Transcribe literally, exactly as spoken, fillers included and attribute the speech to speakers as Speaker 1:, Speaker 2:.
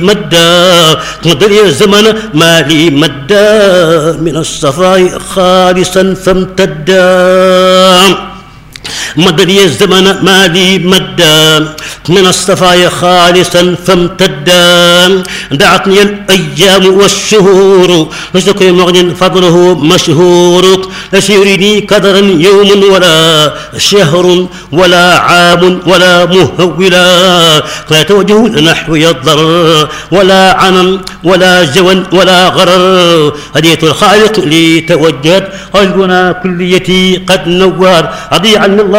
Speaker 1: مدا مدري الزمن ما لي مدا من الصفاء خالصا فامتدا مدري الزمن ما لي مدا من الصفايا خالصا فامتدا دعتني الايام والشهور لشكر مغن فضله مشهور ليس يريني كدرا يوم ولا شهر ولا عام ولا مهولا لا توجه نحو الضرر ولا عمم ولا جوى ولا غرر هدية الخالق لي توجهت قلبنا كليتي قد نوار رضي عن الله